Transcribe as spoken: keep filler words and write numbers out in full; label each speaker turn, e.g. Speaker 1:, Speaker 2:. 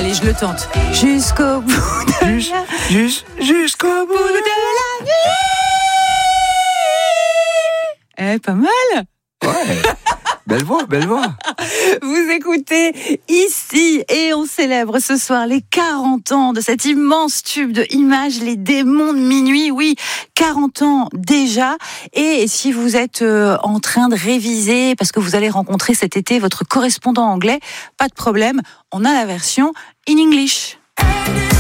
Speaker 1: Allez, je le tente. Jusqu'au bout de
Speaker 2: Juste,
Speaker 1: la...
Speaker 2: juste, jusqu'au bout
Speaker 1: bout de la nuit. Eh, pas mal.
Speaker 2: Ouais. Belle voix, belle voix.
Speaker 1: Vous écoutez Ici et on célèbre ce soir les quarante ans de cet immense tube de Images, Les Démons de Minuit. Oui, quarante ans déjà. Et si vous êtes en train de réviser parce que vous allez rencontrer cet été votre correspondant anglais, pas de problème, on a la version in English.